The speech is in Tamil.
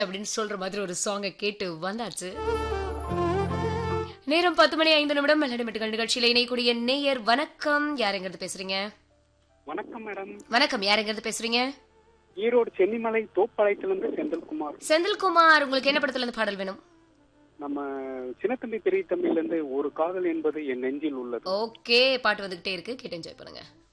அப்படின்னு சொல்ற மாதிரி ஒரு சாங்க கேட்டு வந்தாச்சு. நேரம் 10:05 மெலடி மெட்டுகள் நிகழ்ச்சியில இணையக்கூடிய நேயர் வணக்கம். யாருங்கிறது பேசுறீங்க? வணக்கம் மேடம். வணக்கம். யாருங்கிறது பேசுறீங்க? ஈரோடு சென்னிமலை தோப்பாளையத்திலிருந்து செந்தில்குமார். செந்தில்குமார், உங்களுக்கு என்ன படத்துல இருந்து பாடல் வேணும்? நம்ம சின்ன தம்பி பெரிய தம்பில இருந்து ஒரு காதல் என்பது என் நெஞ்சில் உள்ளது. ஓகே, பாட்டு வந்துகிட்டே இருக்கு, கேட்டு என்ஜாய் பண்ணுங்க.